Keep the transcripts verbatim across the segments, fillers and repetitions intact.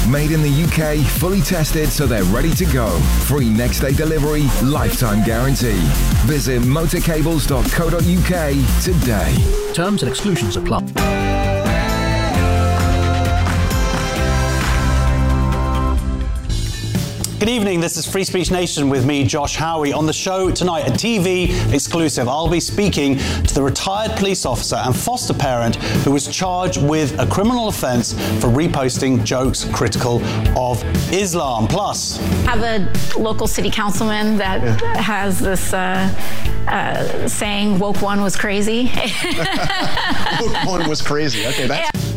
Made in the U K, fully tested so they're ready to go. Free next day delivery, lifetime guarantee. Visit motorcables dot co dot U K today. Terms and exclusions apply. Good evening, this is Free Speech Nation with me, Josh Howie. On the show tonight, a T V exclusive. I'll be speaking to the retired police officer and foster parent who was charged with a criminal offence for reposting jokes critical of Islam. Plus, I have a local city councilman that yeah. has this uh, uh, saying, woke one was crazy. Woke one was crazy. Okay, that's... Yeah.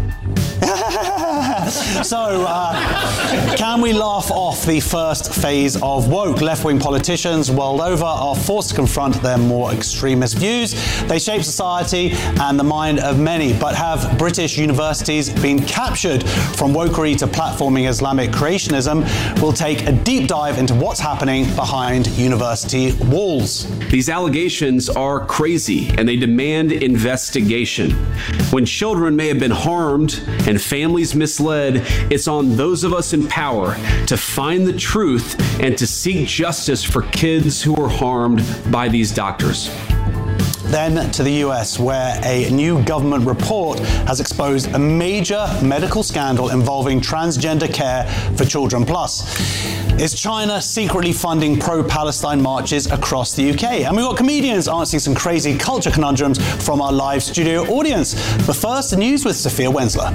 So, uh, can we laugh off the first phase of woke? Left-wing politicians world over are forced to confront their more extremist views. They shape society and the mind of many. But have British universities been captured from wokery to platforming Islamic creationism? We'll take a deep dive into what's happening behind university walls. These allegations are crazy and they demand investigation. When children may have been harmed and families misled, it's on those of us in power to find the truth and to seek justice for kids who were harmed by these doctors. Then to the U S, where a new government report has exposed a major medical scandal involving transgender care for children. Plus, is China secretly funding pro-Palestine marches across the U K? And we've got comedians answering some crazy culture conundrums from our live studio audience. But first, the news with Sophia Wensler.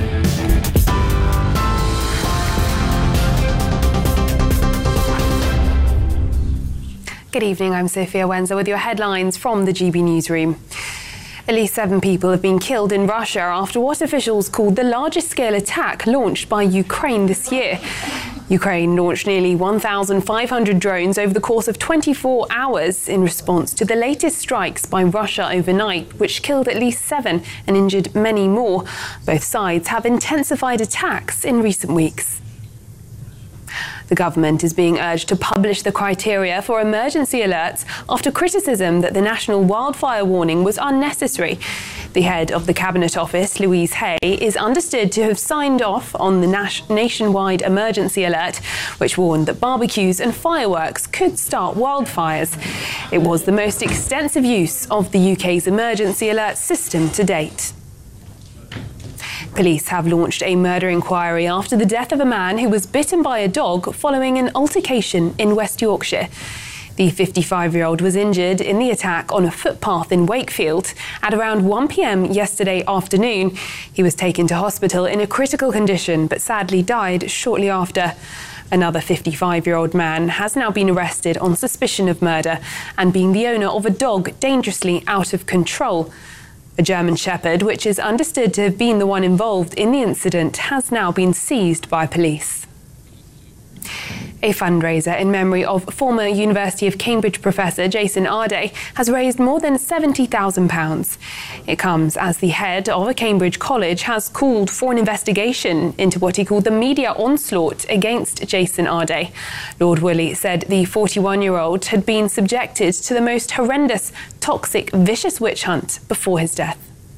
Good evening, I'm Sophia Wensler with your headlines from the G B Newsroom. At least seven people have been killed in Russia after what officials called the largest scale attack launched by Ukraine this year. Ukraine launched nearly one thousand five hundred drones over the course of twenty-four hours in response to the latest strikes by Russia overnight, which killed at least seven and injured many more. Both sides have intensified attacks in recent weeks. The government is being urged to publish the criteria for emergency alerts after criticism that the national wildfire warning was unnecessary. The head of the Cabinet Office, Louise Hay, is understood to have signed off on the nas- nationwide emergency alert, which warned that barbecues and fireworks could start wildfires. It was the most extensive use of the U K's emergency alert system to date. Police have launched a murder inquiry after the death of a man who was bitten by a dog following an altercation in West Yorkshire. The fifty-five-year-old was injured in the attack on a footpath in Wakefield. At around one p.m. yesterday afternoon, he was taken to hospital in a critical condition but sadly died shortly after. Another fifty-five-year-old man has now been arrested on suspicion of murder and being the owner of a dog dangerously out of control. A German Shepherd, which is understood to have been the one involved in the incident, has now been seized by police. A fundraiser in memory of former University of Cambridge professor Jason Arday has raised more than seventy thousand pounds. It comes as the head of a Cambridge college has called for an investigation into what he called the media onslaught against Jason Arday. Lord Woolley said the forty-one-year-old had been subjected to the most horrendous, toxic, vicious witch hunt before his death.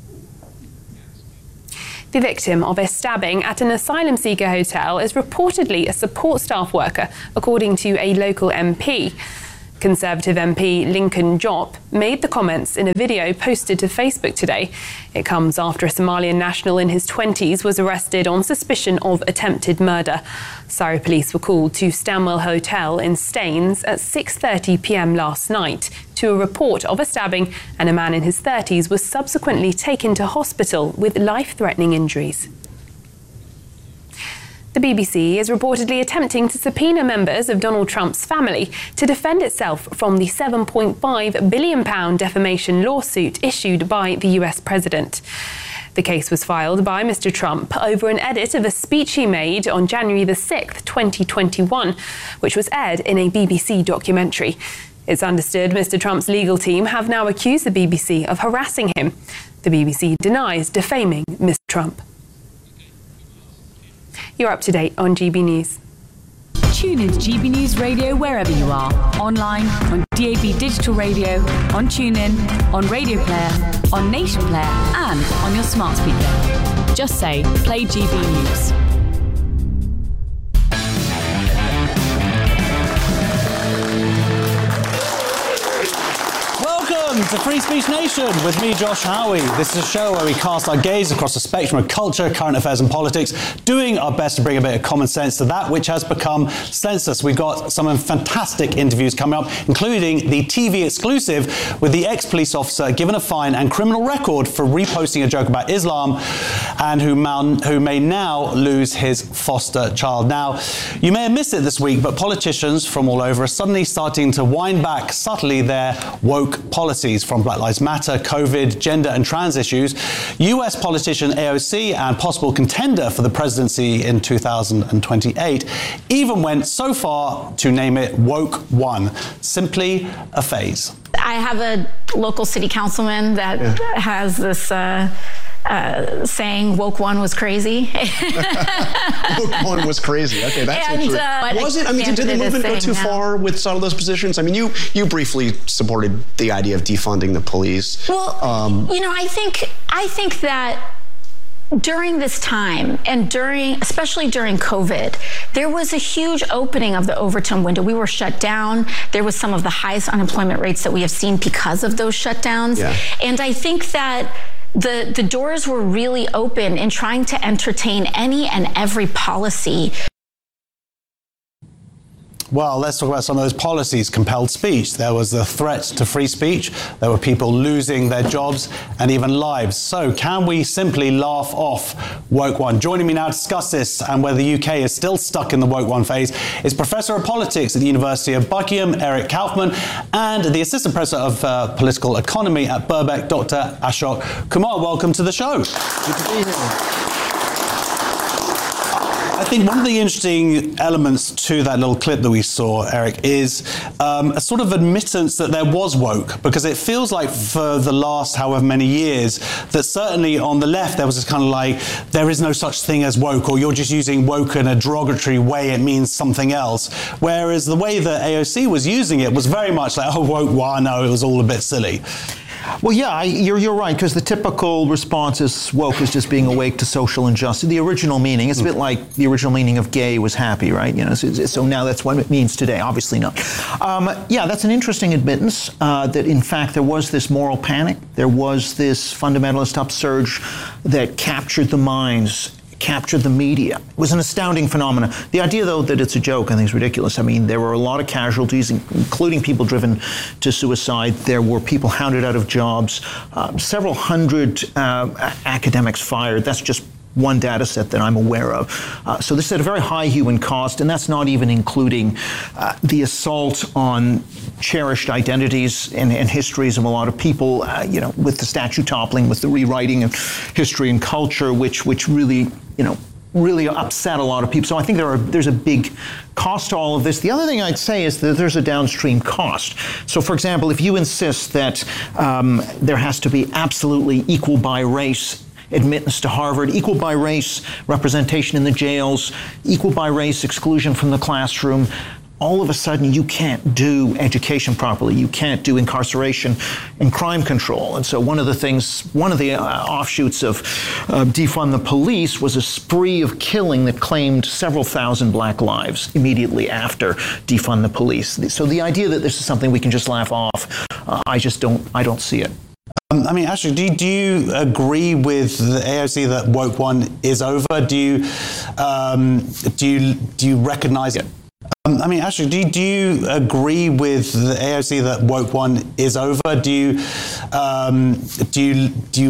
The victim of a stabbing at an asylum seeker hotel is reportedly a support staff worker, according to a local M P. Conservative M P Lincoln Jopp made the comments in a video posted to Facebook today. It comes after a Somalian national in his twenties was arrested on suspicion of attempted murder. Surrey police were called to Stanwell Hotel in Staines at six thirty p.m. last night to a report of a stabbing, and a man in his thirties was subsequently taken to hospital with life-threatening injuries. The B B C is reportedly attempting to subpoena members of Donald Trump's family to defend itself from the seven point five billion pounds defamation lawsuit issued by the U S president. The case was filed by Mister Trump over an edit of a speech he made on January the sixth, twenty twenty-one, which was aired in a B B C documentary. It's understood Mister Trump's legal team have now accused the B B C of harassing him. The B B C denies defaming Mister Trump. You're up to date on G B News. Tune into G B News Radio wherever you are. Online, on D A B Digital Radio, on TuneIn, on Radio Player, on Nation Player, and on your smart speaker. Just say, play G B News. Free Speech Nation with me, Josh Howie. This is a show where we cast our gaze across the spectrum of culture, current affairs and politics, doing our best to bring a bit of common sense to that which has become senseless. We've got some fantastic interviews coming up, including the T V exclusive with the ex-police officer given a fine and criminal record for reposting a joke about Islam and who, man, who may now lose his foster child. Now, you may have missed it this week, but politicians from all over are suddenly starting to wind back subtly their woke policies, from Black Lives Matter, COVID, gender and trans issues. U S politician A O C and possible contender for the presidency in two thousand twenty-eight even went so far to name it Woke One, simply a phase. I have a local city councilman that yeah. has this uh, uh, saying Woke One was crazy. Woke One was crazy. Okay, that's and, interesting. Uh, was it? I mean, did, did the movement go too now. far with some of those positions? I mean, you you briefly supported the idea of defunding the police. Well, um, you know, I think I think that during this time and during, especially during COVID, there was a huge opening of the Overton window. We were shut down. There was some of the highest unemployment rates that we have seen because of those shutdowns. Yeah. And I think that the, the doors were really open in trying to entertain any and every policy. Well, let's talk about some of those policies. Compelled speech. There was the threat to free speech. There were people losing their jobs and even lives. So can we simply laugh off Woke One? Joining me now to discuss this and whether the U K is still stuck in the Woke One phase is Professor of Politics at the University of Buckingham, Eric Kaufmann, and the Assistant Professor of uh, Political Economy at Birkbeck, Doctor Ashok Kumar. Welcome to the show. Good to be here. I think one of the interesting elements to that little clip that we saw, Eric, is um, a sort of admittance that there was woke, because it feels like for the last however many years that certainly on the left there was this kind of like, there is no such thing as woke, or you're just using woke in a derogatory way, it means something else. Whereas the way that A O C was using it was very much like, oh, woke, well, no, it was all a bit silly. Well, yeah, I, you're, you're right, because the typical response is woke is just being awake to social injustice. The original meaning, it's a bit like the original meaning of gay was happy, right? You know, so, so now that's what it means today. Obviously not. Um, yeah, that's an interesting admittance uh, that, in fact, there was this moral panic. There was this fundamentalist upsurge that captured the minds, captured the media. It was an astounding phenomenon. The idea, though, that it's a joke, I think is ridiculous. I mean, there were a lot of casualties, including people driven to suicide. There were people hounded out of jobs, uh, several hundred uh, academics fired. That's just one data set that I'm aware of. Uh, so this is at a very high human cost, and that's not even including uh, the assault on cherished identities and, and histories of a lot of people, uh, you know, with the statue toppling, with the rewriting of history and culture, which which really, you know, really upset a lot of people. So I think there are there's a big cost to all of this. The other thing I'd say is that there's a downstream cost. So, for example, if you insist that um, there has to be absolutely equal by race admittance to Harvard, equal by race representation in the jails, equal by race exclusion from the classroom, all of a sudden you can't do education properly. You can't do incarceration and crime control. And so one of the things, one of the uh, offshoots of uh, defund the police was a spree of killing that claimed several thousand black lives immediately after defund the police. So the idea that this is something we can just laugh off, uh, I just don't, I don't see it. Um, I mean, actually, do you, do you agree with the A O C that Woke One is over? Do you um, do you do you recognise it? Um, I mean, actually, do you, do you agree with the A O C that Woke One is over? Do you um, do you do you